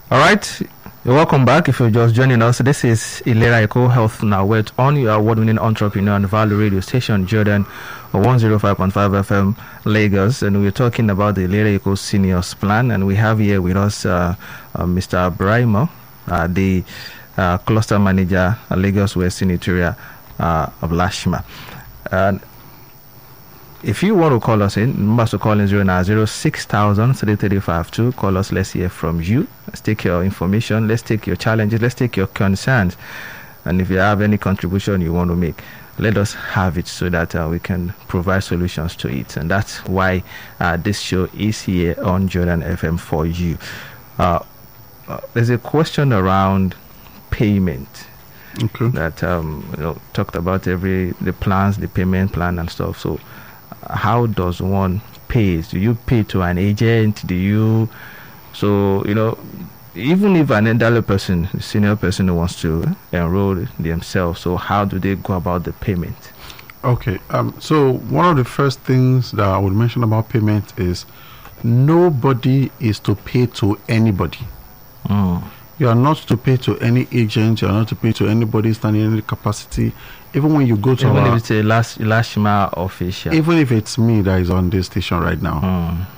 All right, you're welcome back. If you're just joining us, this is Ilera Eco Health Now. We're on your award-winning entrepreneur and value radio station, Jordan 105.5 FM, Lagos, and we're talking about the Ilera Eco Seniors Plan. And we have here with us Mr. Brahimo, the cluster manager at Lagos West Senatorial of Lashma. And if you want to call us in, must call in 090-6000-3352. Call us, let's hear from you. Let's take your information, let's take your challenges, let's take your concerns. And if you have any contribution you want to make, let us have it so that we can provide solutions to it. And that's why this show is here on Jordan FM for you. There's a question around payment. Okay. That talked about the plans, the payment plan and stuff. So how does one pay? Do you pay to an agent? Even if an elderly person, a senior person wants to enroll themselves, so how do they go about the payment? Okay. So one of the first things that I would mention about payment is nobody is to pay to anybody. You are not to pay to any agent. You are not to pay to anybody standing in any capacity. Even when you go to if it's a Lashma official. Even if it's me that is on this station right now.